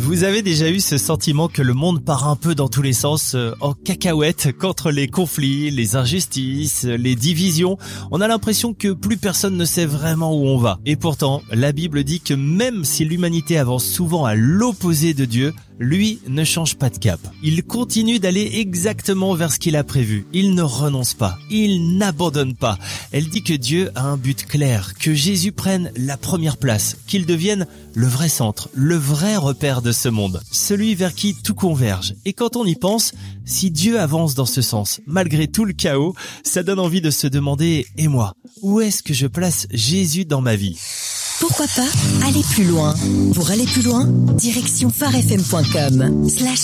Vous avez déjà eu ce sentiment que le monde part un peu dans tous les sens, en cacahuète, contre les conflits, les injustices, les divisions. On a l'impression que plus personne ne sait vraiment où on va. Et pourtant, la Bible dit que même si l'humanité avance souvent à l'opposé de Dieu, lui ne change pas de cap. Il continue d'aller exactement vers ce qu'il a prévu. Il ne renonce pas. Il n'abandonne pas. Elle dit que Dieu a un but clair, que Jésus prenne la première place, qu'il devienne le vrai centre, le vrai repère de ce monde, celui vers qui tout converge. Et quand on y pense, si Dieu avance dans ce sens, malgré tout le chaos, ça donne envie de se demander, et moi, où est-ce que je place Jésus dans ma vie ? Pourquoi pas aller plus loin ? Pour aller plus loin, direction pharefm.com/